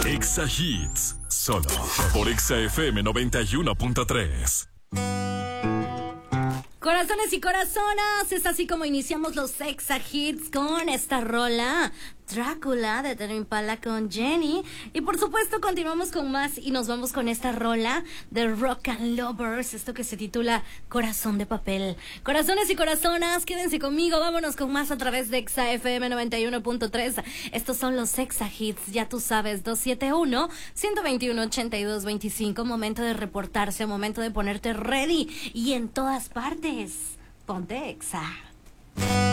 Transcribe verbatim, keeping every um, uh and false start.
Exa Hits, solo por Exa F M noventa y uno punto tres. Corazones y corazonas, es así como iniciamos los Exa Hits con esta rola, Drácula de Tame Impala con Jenny. Y por supuesto continuamos con más y nos vamos con esta rola de Rock and Lovers, esto que se titula Corazón de Papel. Corazones y corazonas, quédense conmigo, vámonos con más a través de Exa F M noventa y uno punto tres. Estos son los Exa Hits, ya tú sabes, dos siete uno, uno dos uno, ocho dos dos cinco. Momento de reportarse, momento de ponerte ready y en todas partes. Ponte Exa.